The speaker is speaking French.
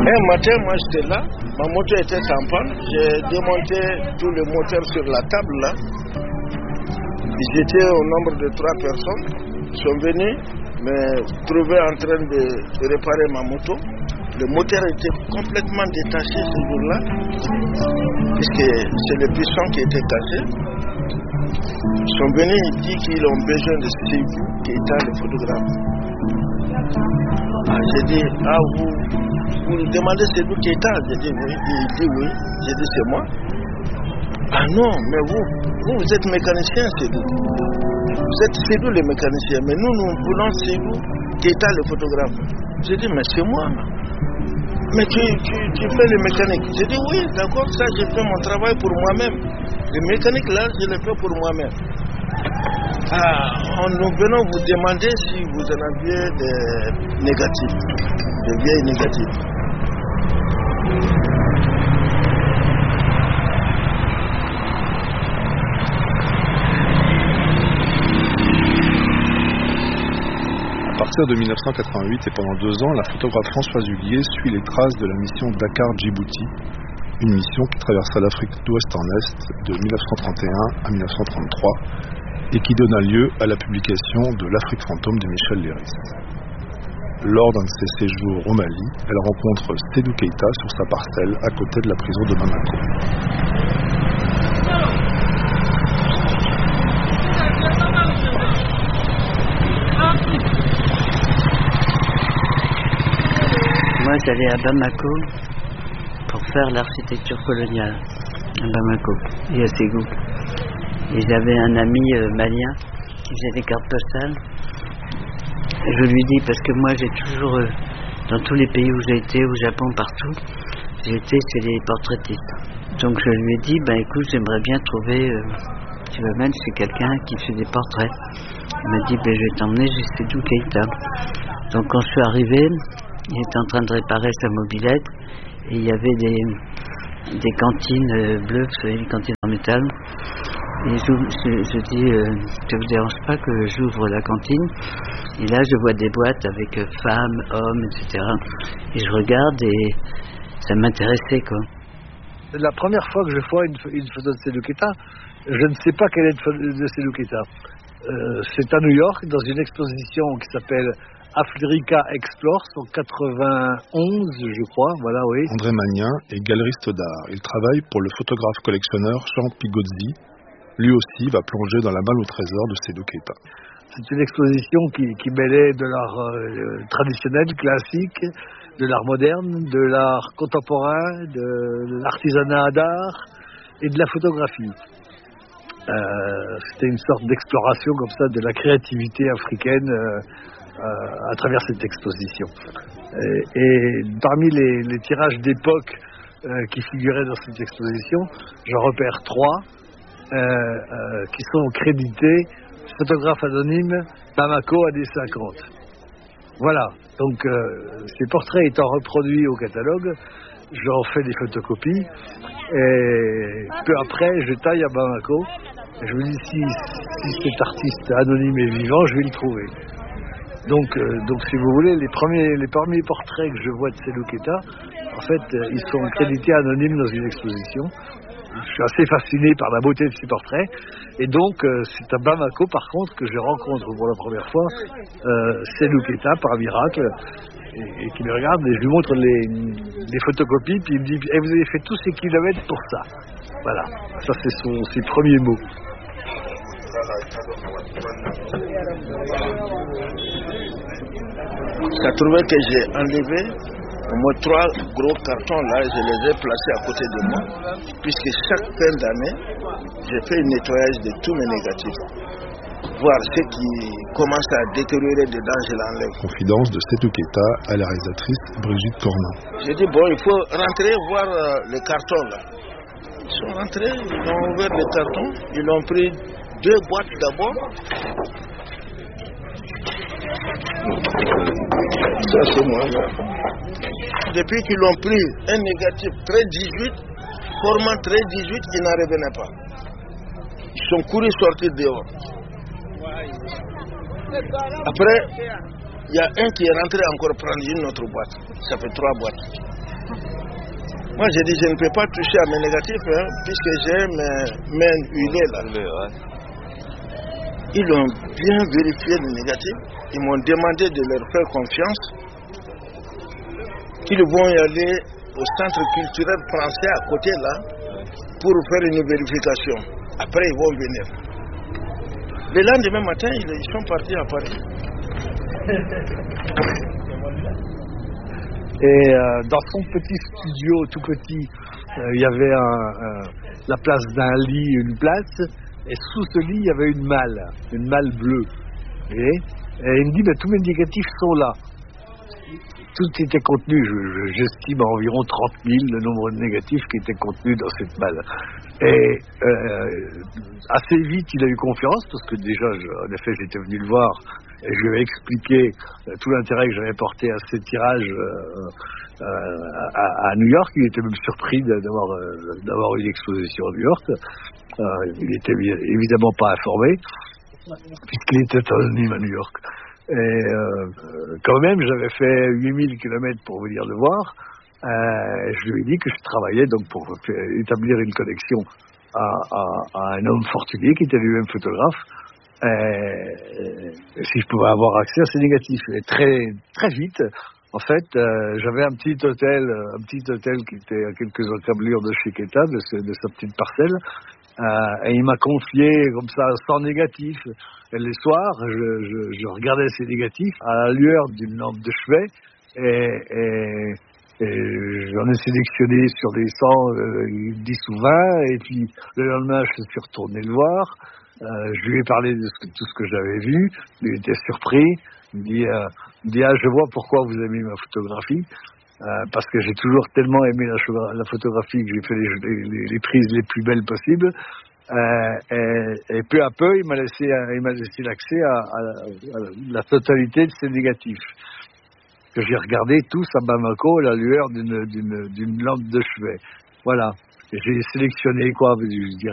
Un matin, moi j'étais là, ma moto était en panne, j'ai démonté tout le moteur sur la table là. Ils étaient au nombre de 3 personnes, ils sont venus me trouver en train de réparer ma moto. Le moteur était complètement détaché ce jour-là, puisque c'est le piston qui était cassé. Ils sont venus, ils disent qu'ils ont besoin de Sédou Keïta, le photographe. J'ai dit, vous demandez Sédou Keïta? J'ai dit oui. Il dit oui. J'ai dit c'est moi. Ah non, mais vous êtes mécanicien, Sédou. Vous êtes Sédou le mécanicien, mais nous voulons Sédou Keïta le photographe. J'ai dit mais c'est moi. Mais tu fais le mécanique. J'ai dit oui, d'accord, ça je fais mon travail pour moi-même. Le mécanique là, je le fais pour moi-même. Nous venons vous demander si vous en aviez des négatifs, des vieilles négatifs. À partir de 1988 et pendant 2 ans, la photographe Françoise Huguier suit les traces de la mission Dakar-Djibouti, une mission qui traversa l'Afrique d'ouest en est de 1931 à 1933 et qui donna lieu à la publication de L'Afrique fantôme de Michel Léris. Lors d'un de ses séjours au Mali, elle rencontre Sédou Keïta sur sa parcelle à côté de la prison de Bamako. Moi, j'allais à Bamako pour faire l'architecture coloniale à Bamako et à Ségou. Et j'avais un ami malien qui faisait des cartes postales. Et je lui dis, parce que moi j'ai toujours, dans tous les pays où j'ai été, au Japon, partout, j'ai été chez les portraitistes. Donc je lui ai dit, écoute, j'aimerais bien trouver, tu m'amènes chez quelqu'un qui fait des portraits. Il m'a dit, je vais t'emmener chez Sédou Keïta. Donc quand je suis arrivé, il était en train de réparer sa mobilette et il y avait des cantines bleues, vous savez, des cantines en métal. Et je dis, ça vous dérange pas que j'ouvre la cantine? Et là, je vois des boîtes avec femmes, hommes, etc. Et je regarde et ça m'intéressait, quoi. La première fois que je vois une photo de Sédou Keïta, je ne sais pas quelle est de Sédou Keïta. C'est à New York, dans une exposition qui s'appelle Africa Explores en 91, je crois, voilà, oui. André Magnin est galeriste d'art. Il travaille pour le photographe-collectionneur Jean Pigozzi. Lui aussi va plonger dans la malle au trésor de Sédou Keïta. C'est une exposition qui mêlait de l'art traditionnel, classique, de l'art moderne, de l'art contemporain, de l'artisanat d'art et de la photographie. C'était une sorte d'exploration comme ça de la créativité africaine à travers cette exposition. Et parmi les tirages d'époque qui figuraient dans cette exposition, j'en repère 3 qui sont crédités photographe anonyme Bamako années 50. Voilà, donc ces portraits étant reproduits au catalogue, j'en fais des photocopies et peu après je taille à Bamako et je me dis si cet artiste anonyme est vivant, je vais le trouver. Donc si vous voulez, les premiers portraits que je vois de Sédou Keïta, en fait, ils sont crédités anonymes dans une exposition. Je suis assez fasciné par la beauté de ces portraits. Et donc, c'est à Bamako, par contre, que je rencontre pour la première fois Sédou Keïta, par miracle, et qui me regarde, et je lui montre les photocopies, puis il me dit « vous avez fait tous ces kilomètres pour ça ». Voilà, ça c'est ses premiers mots. Ça trouvait que j'ai enlevé au moins 3 gros cartons là, je les ai placés à côté de moi, puisque chaque fin d'année, j'ai fait un nettoyage de tous mes négatifs. Voir ce qui commence à détériorer dedans, je l'enlève. Confidence de Sédou Keïta à la réalisatrice Brigitte Cornin. J'ai dit il faut rentrer voir les cartons là. Ils sont rentrés, ils ont ouvert les cartons, ils ont pris 2 boîtes d'abord. Ça c'est moi là. Depuis qu'ils ont pris un négatif très 18, format très 18, ils n'en revenaient pas. Ils sont courus sortir dehors. Après, il y a un qui est rentré encore prendre une autre boîte. Ça fait 3 boîtes. Moi, j'ai dit, je ne peux pas toucher à mes négatifs, puisque j'ai mes mains huilées là. Ils ont bien vérifié les négatifs. Ils m'ont demandé de leur faire confiance. Ils vont y aller au centre culturel français à côté là pour faire une vérification. Après, ils vont venir. Le lendemain matin, ils sont partis à Paris. Et dans son petit studio, tout petit, il y avait la place d'un lit, une place, et sous ce lit, il y avait une malle bleue. Et il me dit, tous mes négatifs sont là. Tout était contenu, j'estime à environ 30 000 le nombre de négatifs qui étaient contenus dans cette malle. Et assez vite, il a eu confiance, parce que déjà, en effet, j'étais venu le voir, et je lui avais expliqué tout l'intérêt que j'avais porté à ces tirages à New York. Il était même surpris d'avoir une exposition à New York. Il était évidemment pas informé, puisqu'il était anonyme à New York. Et quand même, j'avais fait 8000 km pour venir le voir. Je lui ai dit que je travaillais donc pour établir une connexion à un homme fortuné qui était lui-même photographe. Si je pouvais avoir accès à ces négatifs. Et très, très vite, en fait, j'avais un petit hôtel qui était à quelques encablures de chez Keta, de sa petite parcelle. Et il m'a confié comme ça 100 négatifs. Et les soirs, je regardais ces négatifs à la lueur d'une lampe de chevet et j'en ai sélectionné sur des 100, 10 ou 20. Et puis le lendemain, je suis retourné le voir. Je lui ai parlé de tout ce que j'avais vu. Il était surpris. Il me dit je vois pourquoi vous aimez ma photographie. Parce que j'ai toujours tellement aimé la photographie que j'ai fait les prises les plus belles possibles. Et peu à peu, il m'a laissé l'accès à la totalité de ces négatifs que j'ai regardés tous à Bamako à la lueur d'une lampe de chevet. Voilà. Et j'ai sélectionné je dirais